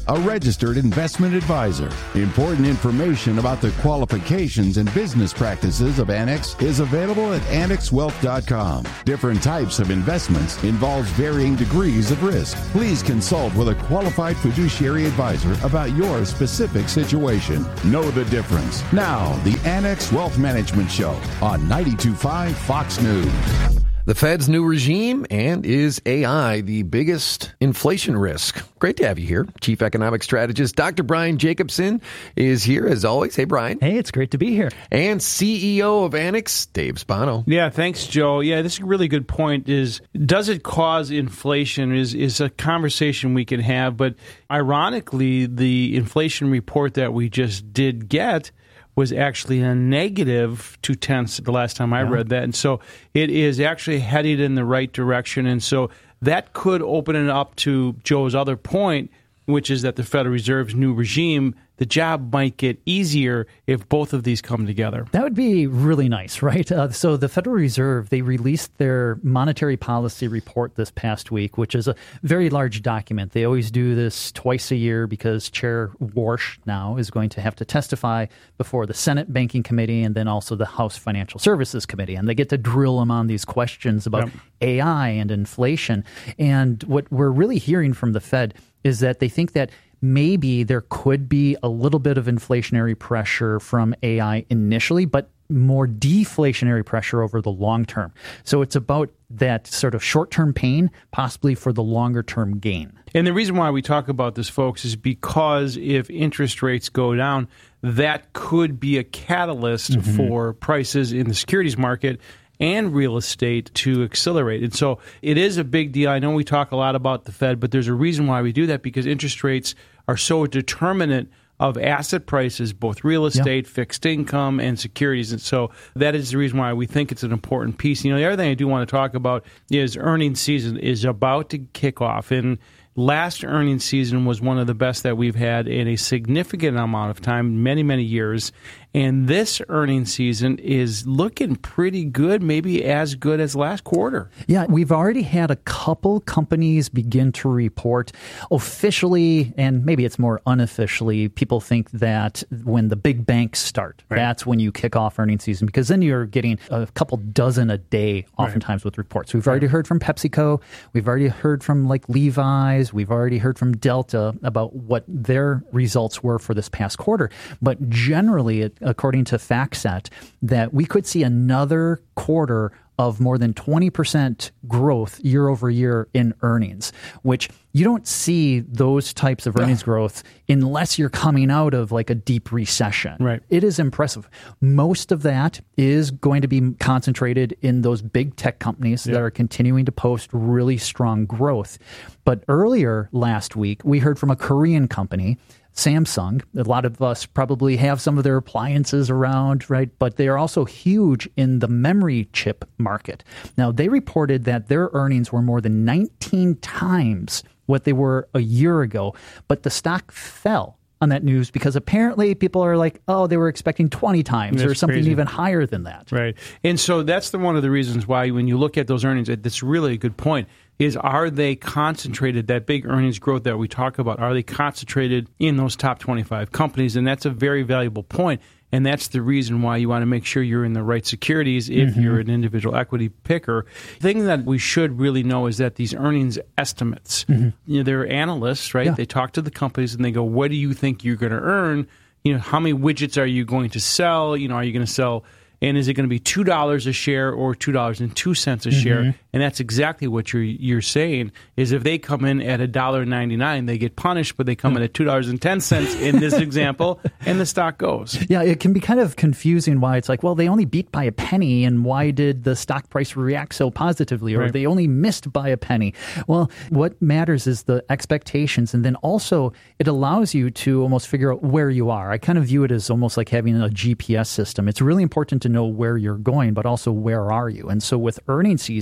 a registered investment advisor. Important information about the qualifications and business practices of Annex is available at annex wealth dot com. Different types of investments involves varying degrees of risk. Please consult with a qualified fiduciary advisor about your specific situation. Know the difference. Now, the Annex Wealth Management Show on ninety-two point five Fox News. The Fed's new regime, and is A I the biggest inflation risk? Great to have you here. Chief Economic Strategist Doctor Brian Jacobson is here as always. Hey, Brian. Hey, it's great to be here. And C E O of Annex, Dave Spano. Yeah, thanks, Joe. Yeah, this is a really good point. Is does it cause inflation? Is is a conversation we can have. But ironically, the inflation report that we just did get was actually a negative two-tenths the last time I yeah. read that. And so it is actually headed in the right direction. And so that could open it up to Joe's other point, which is that the Federal Reserve's new regime, the job might get easier if both of these come together. That would be really nice, right? Uh, so the Federal Reserve, they released their monetary policy report this past week, which is a very large document. They always do this twice a year because Chair Warsh now is going to have to testify before the Senate Banking Committee and then also the House Financial Services Committee. And they get to drill them on these questions about yep. A I and inflation. And what we're really hearing from the Fed is that they think that maybe there could be a little bit of inflationary pressure from A I initially, but more deflationary pressure over the long term. So it's about that sort of short-term pain, possibly for the longer-term gain. And the reason why we talk about this, folks, is because if interest rates go down, that could be a catalyst mm-hmm. for prices in the securities market and real estate to accelerate. And so it is a big deal. I know we talk a lot about the Fed, but there's a reason why we do that, because interest rates are so determinant of asset prices, both real estate, yep. fixed income, and securities. And so that is the reason why we think it's an important piece. You know, the other thing I do want to talk about is earnings season is about to kick off. And last earnings season was one of the best that we've had in a significant amount of time, many, many years. And this earnings season is looking pretty good, maybe as good as last quarter. Yeah, we've already had a couple companies begin to report officially, and maybe it's more unofficially. People think that when the big banks start, right. that's when you kick off earnings season, because then you're getting a couple dozen a day, oftentimes, right. with reports. We've already right. heard from PepsiCo. We've already heard from like Levi's. We've already heard from Delta about what their results were for this past quarter. But generally, it, according to FactSet, that we could see another quarter of more than twenty percent growth year over year in earnings, which you don't see those types of earnings growth unless you're coming out of like a deep recession. Right. It is impressive. Most of that is going to be concentrated in those big tech companies yeah. that are continuing to post really strong growth. But earlier last week, we heard from a Korean company, Samsung. A lot of us probably have some of their appliances around, right? But they are also huge in the memory chip market. Now, they reported that their earnings were more than nineteen times what they were a year ago, but the stock fell on that news because apparently people are like, oh, they were expecting twenty times that's or something crazy. Even higher than that. Right. And so that's the one of the reasons why when you look at those earnings, that's really a good point, is are they concentrated, that big earnings growth that we talk about, are they concentrated in those top twenty-five companies? And that's a very valuable point. And that's the reason why you want to make sure you're in the right securities if mm-hmm. you're an individual equity picker. The thing that we should really know is that these earnings estimates, mm-hmm. you know, they're analysts, right? Yeah. They talk to the companies and they go, what do you think you're going to earn? You know, how many widgets are you going to sell? You know, are you going to sell, and is it going to be two dollars a share or two dollars and two cents a mm-hmm. share? And that's exactly what you're you're saying, is if they come in at one dollar and ninety-nine cents, they get punished, but they come in at two dollars and ten cents in this example, and the stock goes. Yeah, it can be kind of confusing why it's like, well, they only beat by a penny, and why did the stock price react so positively? Or right. they only missed by a penny. Well, what matters is the expectations, and then also it allows you to almost figure out where you are. I kind of view it as almost like having a G P S system. It's really important to know where you're going, but also where are you? And so with earnings season,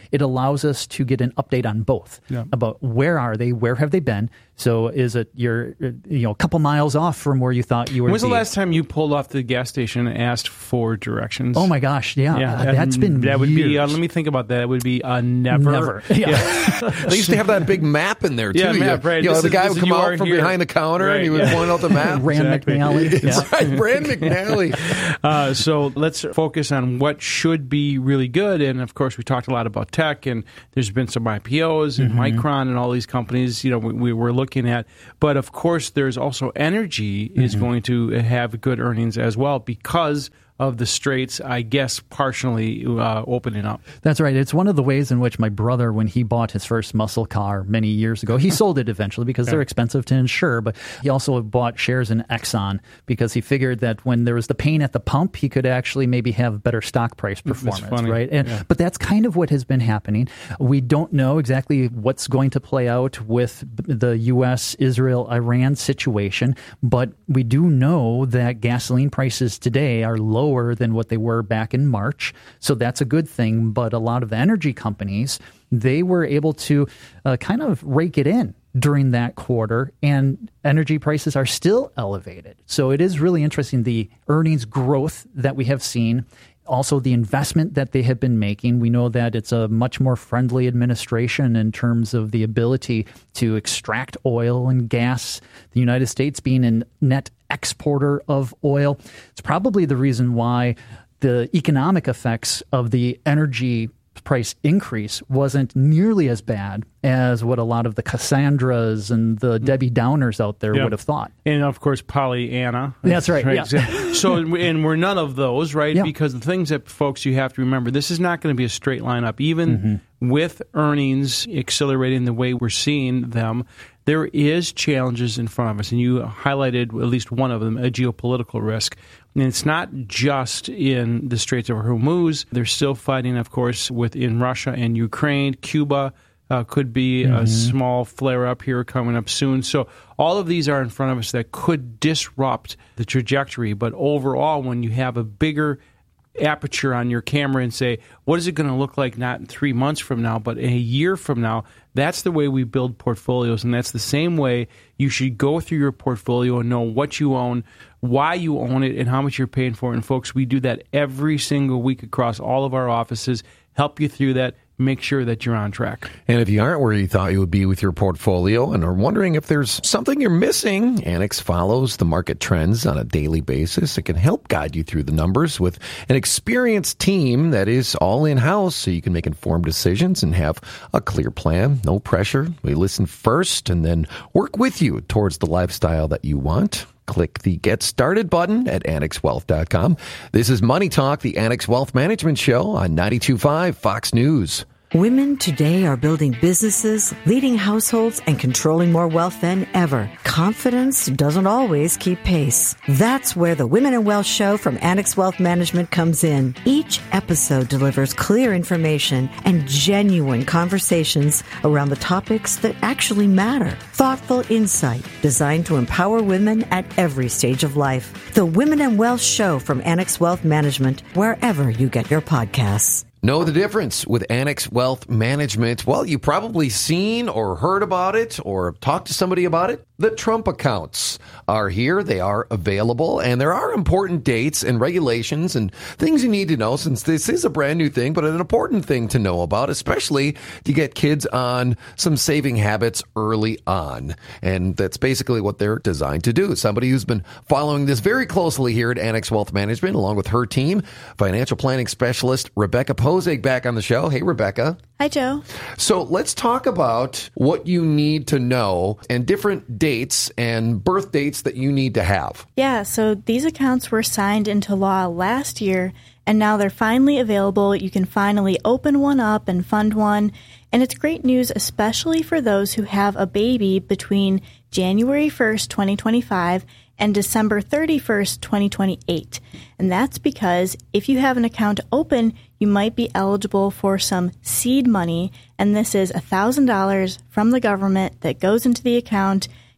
it allows us to get an update on both Yeah. about where are they, where have they been. So is it you're you know a couple miles off from where you thought you were? When's the be? last time you pulled off the gas station and asked for directions? Oh my gosh, yeah, yeah uh, that's been that would be. Uh, years. let me think about that. It would be a never. Never. Yeah. They used to have that big map in there too. Yeah, map, right. You know, This the is- guy this would is- come you out are from here. behind the counter and he would Right, point out the map. Rand Exactly. McNally. That's Yeah. right, Rand McNally. Uh, so let's focus on what should be really good. And of course, we talked a lot about tech, and there's been some I P Os and Mm-hmm. Micron and all these companies. You know, we, we were looking at. But of course, there's also energy is Mm-hmm. going to have good earnings as well because of the straits, I guess, partially uh, opening up. That's right. It's one of the ways in which my brother, when he bought his first muscle car many years ago, he sold it eventually because they're expensive to insure, but he also bought shares in Exxon because he figured that when there was the pain at the pump, he could actually maybe have better stock price performance, funny. right? And Yeah. But that's kind of what has been happening. We don't know exactly what's going to play out with the U S Israel Iran situation, but we do know that gasoline prices today are lower than what they were back in March. So that's a good thing. But a lot of the energy companies, they were able to uh, kind of rake it in during that quarter, and energy prices are still elevated. So it is really interesting, the earnings growth that we have seen. Also, the investment that they have been making. We know that it's a much more friendly administration in terms of the ability to extract oil and gas. The United States being a net exporter of oil. It's probably the reason why the economic effects of the energy price increase wasn't nearly as bad as what a lot of the Cassandras and the Debbie Downers out there Yeah. would have thought. And of course, Pollyanna. That's right, yeah. So, and we're none of those, right? Yeah. Because the things that folks you have to remember, this is not going to be a straight line up. Even Mm-hmm. with earnings accelerating the way we're seeing them, there is challenges in front of us. And you highlighted at least one of them, a geopolitical risk. And it's not just in the Straits of Hormuz. They're still fighting, of course, within Russia and Ukraine. Cuba uh, could be Mm-hmm. a small flare-up here coming up soon. So all of these are in front of us that could disrupt the trajectory. But overall, when you have a bigger aperture on your camera and say, what is it going to look like not in three months from now, but a year from now? That's the way we build portfolios, and that's the same way you should go through your portfolio and know what you own, why you own it, and how much you're paying for it. And folks, we do that every single week across all of our offices, help you through that, make sure that you're on track. And if you aren't where you thought you would be with your portfolio and are wondering if there's something you're missing, Annex follows the market trends on a daily basis. It can help guide you through the numbers with an experienced team that is all in-house so you can make informed decisions and have a clear plan. No pressure. We listen first and then work with you towards the lifestyle that you want. Click the Get Started button at annex wealth dot com. This is Money Talk, the Annex Wealth Management Show on ninety-two point five Fox News. Women today are building businesses, leading households, and controlling more wealth than ever. Confidence doesn't always keep pace. That's where the Women in Wealth show from Annex Wealth Management comes in. Each episode delivers clear information and genuine conversations around the topics that actually matter. Thoughtful insight designed to empower women at every stage of life. The Women in Wealth show from Annex Wealth Management, wherever you get your podcasts. Know the difference with Annex Wealth Management? Well, you've probably seen or heard about it or talked to somebody about it. The Trump accounts are here. They are available, and there are important dates and regulations and things you need to know since this is a brand new thing, but an important thing to know about, especially to get kids on some saving habits early on. And that's basically what they're designed to do. Somebody who's been following this very closely here at Annex Wealth Management, along with her team, financial planning specialist Rebecca Posig, back on the show. Hey, Rebecca. Hi, Joe. So let's talk about what you need to know and different dates and birth dates that you need to have. Yeah, so these accounts were signed into law last year, and now they're finally available. You can finally open one up and fund one. And it's great news, especially for those who have a baby between January first, twenty twenty-five and December thirty-first, twenty twenty-eight. And that's because if you have an account open, you might be eligible for some seed money. And this is one thousand dollars from the government that goes into the account.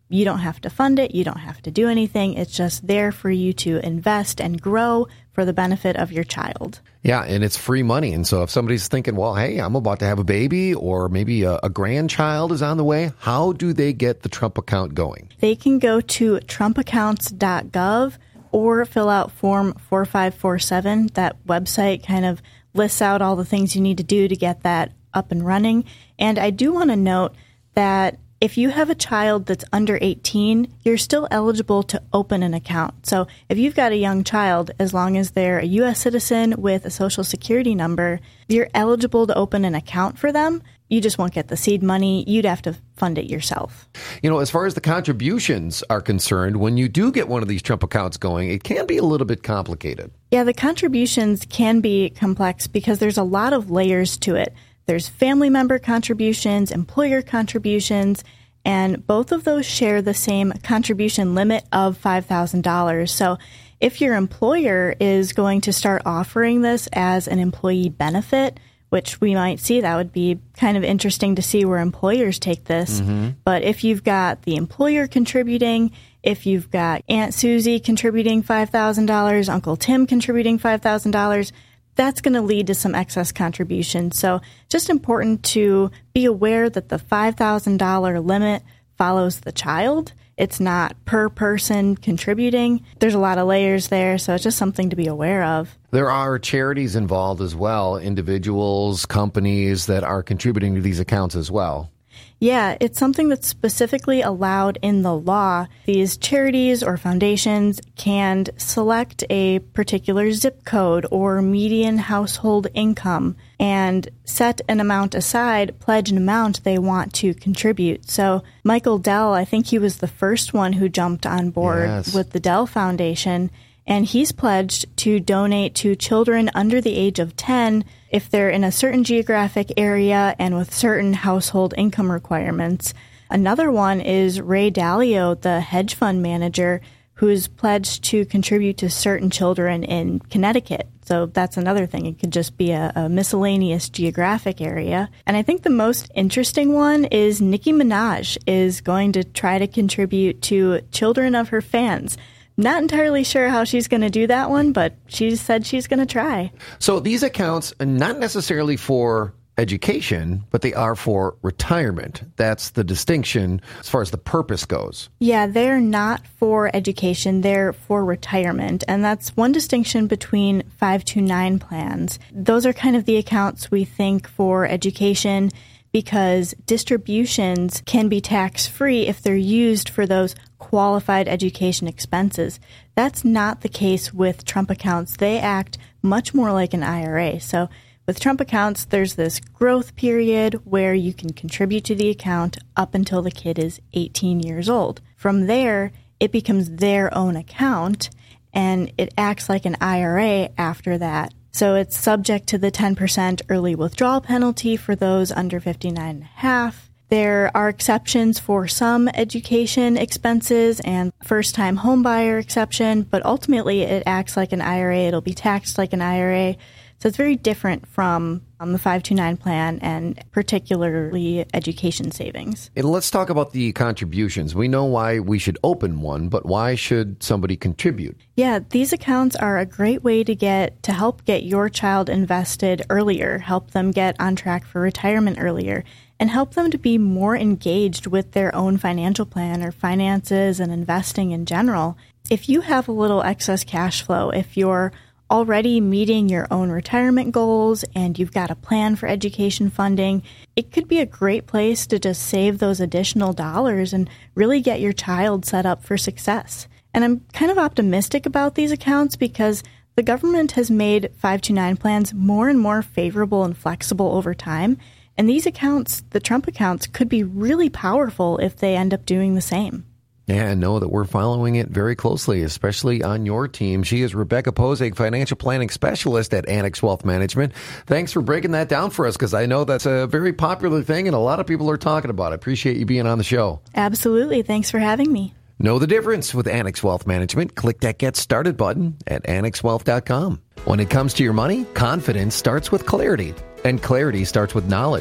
You don't have to fund it. You don't have to do anything. It's just there for you to invest and grow for the benefit of your child. Yeah, and it's free money. And so if somebody's thinking, well, hey, I'm about to have a baby or maybe a, a grandchild is on the way, how do they get the Trump account going? They can go to trump accounts dot gov or fill out Form four five four seven. That website kind of lists out all the things you need to do to get that up and running. And I do want to note that if you have a child that's under eighteen, you're still eligible to open an account. So if you've got a young child, as long as they're a U S citizen with a social security number, you're eligible to open an account for them. You just won't get the seed money. You'd have to fund it yourself. You know, as far as the contributions are concerned, when you do get one of these Trump accounts going, it can be a little bit complicated. Yeah, the contributions can be complex because there's a lot of layers to it. There's family member contributions, employer contributions, and both of those share the same contribution limit of five thousand dollars. So if your employer is going to start offering this as an employee benefit, which we might see, that would be kind of interesting to see where employers take this. Mm-hmm. But if you've got the employer contributing, if you've got Aunt Susie contributing five thousand dollars, Uncle Tim contributing five thousand dollars, that's going to lead to some excess contributions. So just important to be aware that the five thousand dollars limit follows the child. It's not per person contributing. There's a lot of layers there, so it's just something to be aware of. There are charities involved as well, individuals, companies that are contributing to these accounts as well. Yeah, it's something that's specifically allowed in the law. These charities or foundations can select a particular zip code or median household income and set an amount aside, pledge an amount they want to contribute. So Michael Dell, I think he was the first one who jumped on board yes. with the Dell Foundation, and he's pledged to donate to children under the age of ten if they're in a certain geographic area and with certain household income requirements. Another one is Ray Dalio, the hedge fund manager, who's pledged to contribute to certain children in Connecticut. So that's another thing. It could just be a, a miscellaneous geographic area. And I think the most interesting one is Nicki Minaj is going to try to contribute to children of her fans. Not entirely sure how she's going to do that one, but she said she's going to try. So these accounts are not necessarily for education, but they are for retirement. That's the distinction as far as the purpose goes. Yeah, they're not for education. They're for retirement. And that's one distinction between five two nine plans. Those are kind of the accounts we think for education, because distributions can be tax-free if they're used for those qualified education expenses. That's not the case with Trump accounts. They act much more like an I R A. So with Trump accounts, there's this growth period where you can contribute to the account up until the kid is eighteen years old. From there, it becomes their own account, and it acts like an I R A after that. So it's subject to the ten percent early withdrawal penalty for those under fifty-nine and a half. There are exceptions for some education expenses and first-time homebuyer exception, but ultimately it acts like an I R A. It'll be taxed like an I R A. So it's very different from um, the five two nine plan and particularly education savings. And let's talk about the contributions. We know why we should open one, but why should somebody contribute? Yeah, these accounts are a great way to get to help get your child invested earlier, help them get on track for retirement earlier, and help them to be more engaged with their own financial plan or finances and investing in general. If you have a little excess cash flow, if you're already meeting your own retirement goals and you've got a plan for education funding, it could be a great place to just save those additional dollars and really get your child set up for success. And I'm kind of optimistic about these accounts because the government has made five two nine plans more and more favorable and flexible over time. And these accounts, the Trump accounts, could be really powerful if they end up doing the same. Yeah, and know that we're following it very closely, especially on your team. She is Rebecca Posig, Financial Planning Specialist at Annex Wealth Management. Thanks for breaking that down for us, because I know that's a very popular thing and a lot of people are talking about it. Appreciate you being on the show. Absolutely. Thanks for having me. Know the difference with Annex Wealth Management. Click that Get Started button at annex wealth dot com. When it comes to your money, confidence starts with clarity, and clarity starts with knowledge.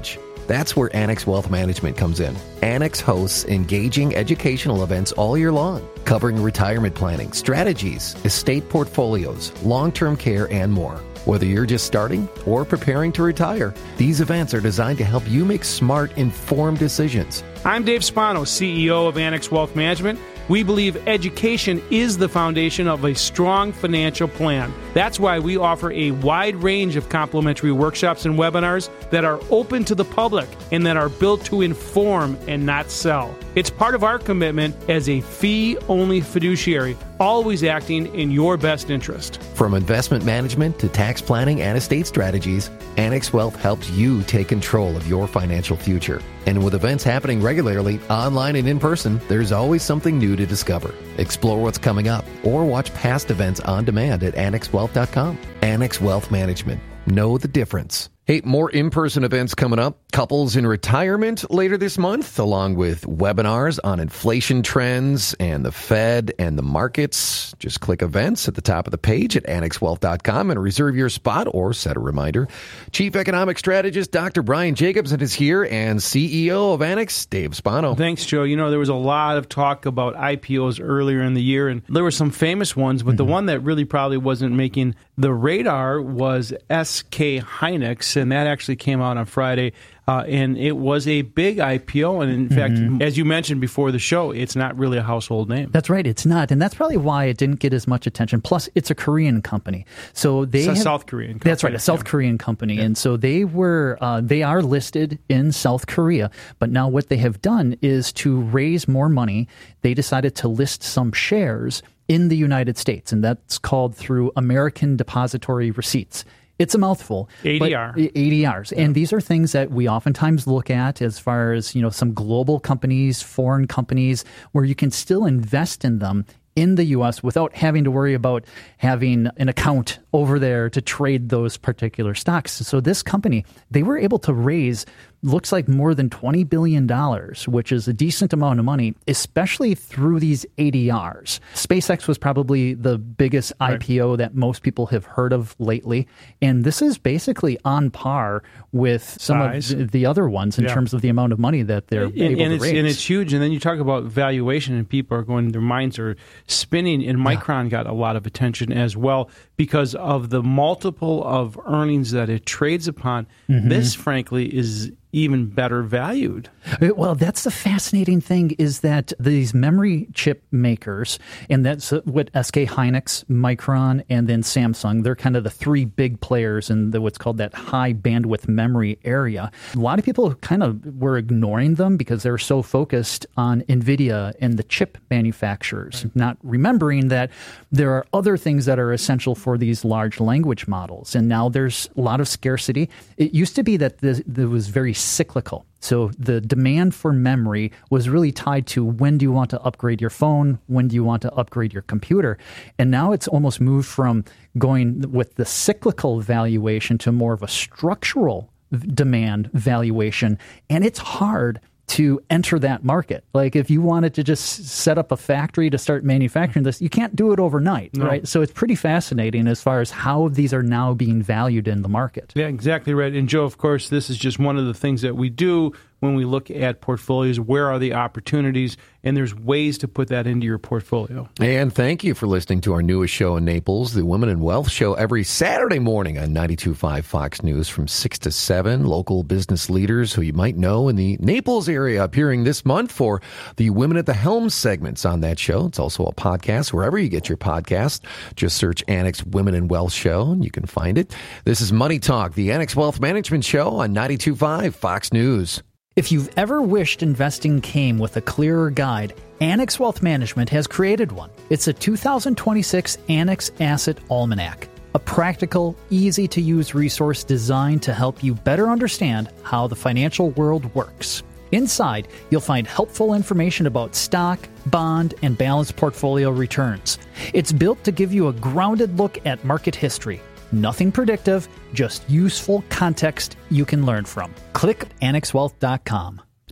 That's where Annex Wealth Management comes in. Annex hosts engaging educational events all year long, covering retirement planning, strategies, estate portfolios, long-term care, and more. Whether you're just starting or preparing to retire, these events are designed to help you make smart, informed decisions. I'm Dave Spano, C E O of Annex Wealth Management. We believe education is the foundation of a strong financial plan. That's why we offer a wide range of complimentary workshops and webinars that are open to the public and that are built to inform and not sell. It's part of our commitment as a fee-only fiduciary, always acting in your best interest. From investment management to tax planning and estate strategies, Annex Wealth helps you take control of your financial future. And with events happening regularly, online and in person, there's always something new to discover. Explore what's coming up or watch past events on demand at annex wealth dot com. Annex Wealth Management. Know the difference. Hey, more in-person events coming up. Couples in retirement later this month, along with webinars on inflation trends and the Fed and the markets. Just click events at the top of the page at annex wealth dot com and reserve your spot or set a reminder. Chief Economic Strategist Doctor Brian Jacobson is here, and C E O of Annex, Dave Spano. Thanks, Joe. You know, there was a lot of talk about I P Os earlier in the year, and there were some famous ones, but mm-hmm. the one that really probably wasn't making the radar was S K Hynix. And that actually came out on Friday, uh, and it was a big I P O. And in mm-hmm. fact, as you mentioned before the show, it's not really a household name. That's right, it's not, and that's probably why it didn't get as much attention. Plus, it's a Korean company, so they it's a have, South Korean company. That's right, a South yeah. Korean company, yeah. and so they were uh, they are listed in South Korea. But now what they have done is to raise more money. They decided to list some shares in the United States, and that's called through American Depository Receipts. It's a mouthful. A D R. A D Rs. Yeah. And these are things that we oftentimes look at as far as, you know, some global companies, foreign companies, where you can still invest in them in the U S without having to worry about having an account over there to trade those particular stocks. So this company, they were able to raise, looks like more than twenty billion dollars, which is a decent amount of money, especially through these A D Rs. SpaceX was probably the biggest right. I P O that most people have heard of lately. And this is basically on par with some Size. of the other ones in yeah. terms of the amount of money that they're and, able and to it's, raise. And it's huge. And then you talk about valuation, and people are going, their minds are spinning. And Micron yeah. got a lot of attention as well because of the multiple of earnings that it trades upon. Mm-hmm. This, frankly, is even better valued. Well, that's the fascinating thing, is that these memory chip makers, and that's what S K Hynix, Micron, and then Samsung, they're kind of the three big players in the, what's called that high bandwidth memory area. A lot of people kind of were ignoring them because they're so focused on NVIDIA and the chip manufacturers, right. not remembering that there are other things that are essential for these large language models. And now there's a lot of scarcity. It used to be that there was very cyclical. So the demand for memory was really tied to when do you want to upgrade your phone, when do you want to upgrade your computer. And now it's almost moved from going with the cyclical valuation to more of a structural demand valuation. And it's hard to enter that market. Like if you wanted to just set up a factory to start manufacturing this, you can't do it overnight, no. right? So it's pretty fascinating as far as how these are now being valued in the market. Yeah, exactly right. And Joe, of course, this is just one of the things that we do when we look at portfolios. Where are the opportunities? And there's ways to put that into your portfolio. And thank you for listening to our newest show in Naples, the Women in Wealth Show, every Saturday morning on ninety-two point five Fox News from six to seven. Local business leaders who you might know in the Naples area appearing this month for the Women at the Helm segments on that show. It's also a podcast wherever you get your podcast. Just search Annex Women in Wealth Show and you can find it. This is Money Talk, the Annex Wealth Management Show on ninety-two point five Fox News. If you've ever wished investing came with a clearer guide, Annex Wealth Management has created one. It's a two thousand twenty-six Annex Asset Almanac, a practical, easy-to-use resource designed to help you better understand how the financial world works. Inside, you'll find helpful information about stock, bond, and balanced portfolio returns. It's built to give you a grounded look at market history. Nothing predictive, just useful context you can learn from. Click annex wealth dot com.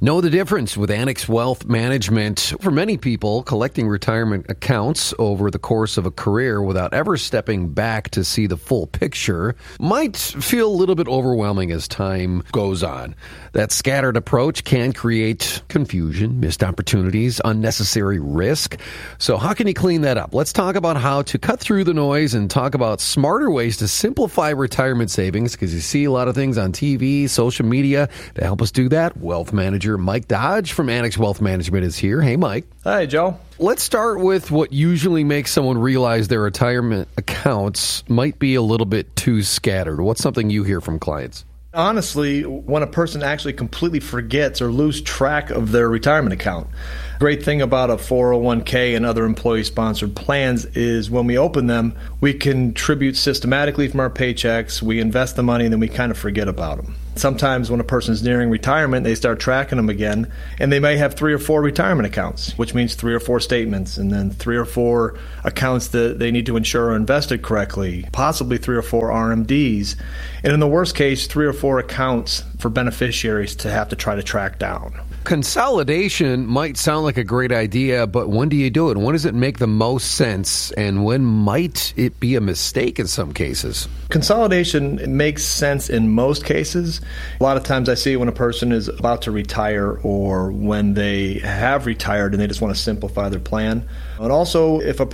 Know the difference with Annex Wealth Management. For many people, collecting retirement accounts over the course of a career without ever stepping back to see the full picture might feel a little bit overwhelming as time goes on. That scattered approach can create confusion, missed opportunities, unnecessary risk. So how can you clean that up? Let's talk about how to cut through the noise and talk about smarter ways to simplify retirement savings, because you see a lot of things on T V, social media. To help us do that, wealth manager Mike Dodge from Annex Wealth Management is here. Hey, Mike. Hi, Joe. Let's start with what usually makes someone realize their retirement accounts might be a little bit too scattered. What's something you hear from clients? Honestly, when a person actually completely forgets or lose track of their retirement account. Great thing about a four oh one k and other employee-sponsored plans is when we open them, we contribute systematically from our paychecks, we invest the money, and then we kind of forget about them. Sometimes when a person's nearing retirement, they start tracking them again, and they may have three or four retirement accounts, which means three or four statements, and then three or four accounts that they need to ensure are invested correctly, possibly three or four R M Ds, and in the worst case, three or four accounts for beneficiaries to have to try to track down. Consolidation might sound like a great idea, but when do you do it? When does it make the most sense? And when might it be a mistake in some cases? Consolidation makes sense in most cases. A lot of times I see when a person is about to retire or when they have retired and they just want to simplify their plan. And also, if a